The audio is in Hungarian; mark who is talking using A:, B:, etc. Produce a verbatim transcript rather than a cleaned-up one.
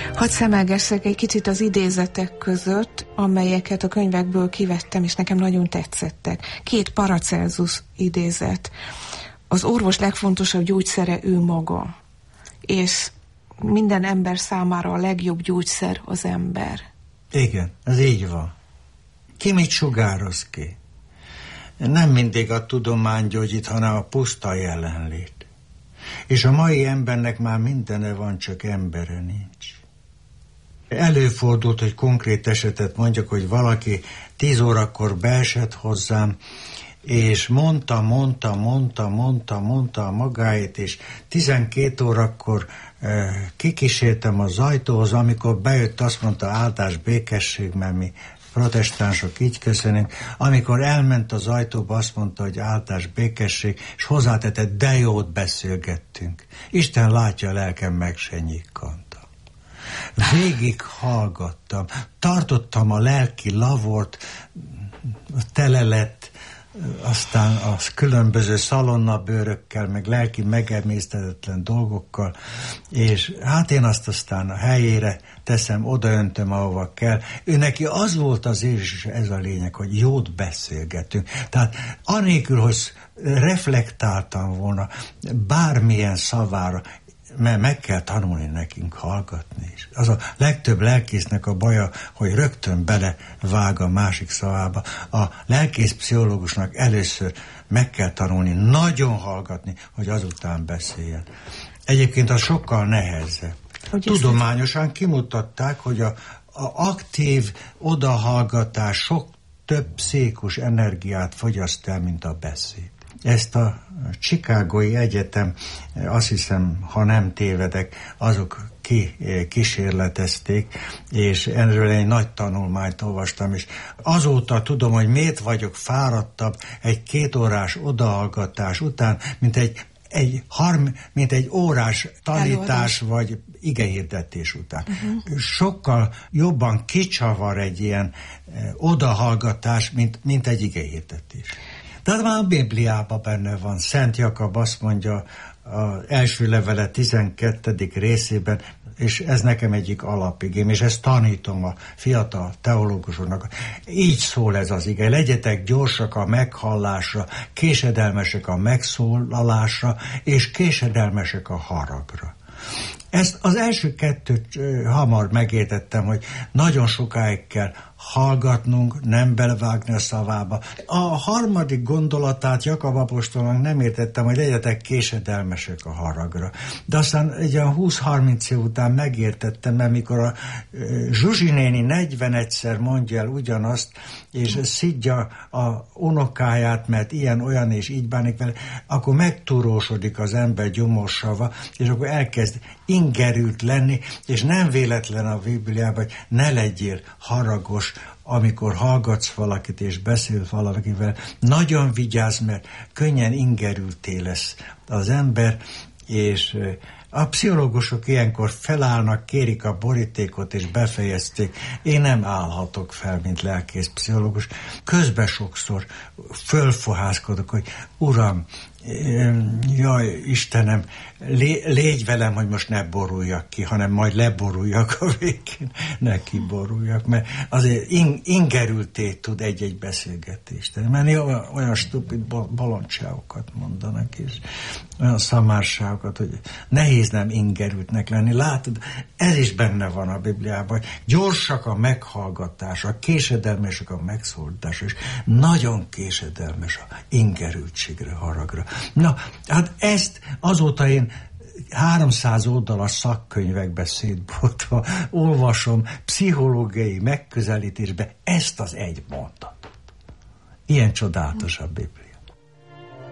A: Hadd szemelgessek egy kicsit az idézetek között, amelyeket a könyvekből kivettem, és nekem nagyon tetszettek. Két Paracelsus idézet. Az orvos legfontosabb gyógyszere ő maga, és minden ember számára a legjobb gyógyszer az ember.
B: Igen, ez így van. Ki mit sugároz ki? Nem mindig a tudomány gyógyít, hanem a puszta jelenlét. És a mai embernek már mindene van, csak embere nincs. Előfordult, hogy konkrét esetet mondjak, hogy valaki tíz órakor beesett hozzám, és mondta, mondta, mondta, mondta, mondta a magáét, és tizenkét órakor eh, kikísértem az ajtóhoz, amikor bejött, azt mondta, áldás, békesség, mert mi protestánsok így köszönünk. Amikor elment az ajtóba, azt mondta, hogy áldás, békesség, és hozzátette, de jót beszélgettünk. Isten látja, a lelkem meg se nyikkantam. Végig hallgattam, tartottam a lelki lavort, tele lett, aztán a különböző szalonnabőrökkel, meg lelki megemésztetetlen dolgokkal, és hát én azt aztán a helyére teszem, odaöntöm, ahova kell. Ő neki az volt az és ez a lényeg, hogy jót beszélgetünk. Tehát anélkül, hogy reflektáltam volna bármilyen szavára, mert meg kell tanulni nekünk hallgatni is. Az a legtöbb lelkésznek a baja, hogy rögtön belevág a másik szavába. A lelkész pszichológusnak először meg kell tanulni, nagyon hallgatni, hogy azután beszéljen. Egyébként az sokkal nehezebb. Hogy tudományosan kimutatták, hogy a, a aktív odahallgatás sok több pszichikus energiát fogyaszt el, mint a beszéd. Ezt a Chicagói Egyetem, azt hiszem, ha nem tévedek, azok ki, kísérletezték, és erről egy nagy tanulmányt olvastam, és azóta tudom, hogy miért vagyok fáradtabb egy kétórás odahallgatás után, mint egy, egy, harm, mint egy órás tanítás, vagy igehirdetés után. Uh-huh. Sokkal jobban kicsavar egy ilyen odahallgatás, mint, mint egy igehirdetés. Tehát már a Bibliában benne van. Szent Jakab azt mondja az első levele tizenkettedik részében, és ez nekem egyik alapigém, és ezt tanítom a fiatal teológusoknak. Így szól ez az ige. Legyetek gyorsak a meghallásra, késedelmesek a megszólalásra, és késedelmesek a haragra. Ezt az első kettőt hamar megértettem, hogy nagyon sokáig kell hallgatnunk, nem belevágni a szavába. A harmadik gondolatát Jakab apostolnak nem értettem, hogy legyetek késedelmesek a haragra. De aztán egy olyan húsz-harminc év után megértettem, mert mikor a Zsuzsi néni negyvenegyszer mondja el ugyanazt, és szidja a unokáját, mert ilyen, olyan és így bánik vele, akkor megtúrósodik az ember gyomorsava, és akkor elkezd ingerült lenni, és nem véletlen a Bibliában, hogy ne legyél haragos, amikor hallgatsz valakit és beszél valakivel. Nagyon vigyázz, mert könnyen ingerülté lesz az ember, és a pszichológusok ilyenkor felállnak, kérik a borítékot és befejezték. Én nem állhatok fel, mint lelkész pszichológus. Közben sokszor fölfohászkodok, hogy Uram, jaj, Istenem, lé, légy velem, hogy most ne boruljak ki, hanem majd leboruljak a végén, ne kiboruljak, mert azért in, ingerülté tud egy-egy beszélgetést. Mert olyan, olyan stupid bolondságokat mondanak, és olyan szamárságokat, hogy nehéz nem ingerültnek lenni. Látod, ez is benne van a Bibliában, hogy gyorsak a meghallgatásra, késedelmesek a megszólításra, és nagyon késedelmes a ingerültségre, haragra. Na, hát ezt azóta én háromszáz oldalas szakkönyvekbe szétbontva olvasom pszichológiai megközelítésbe ezt az egy mondatot. Ilyen csodálatos a Biblia.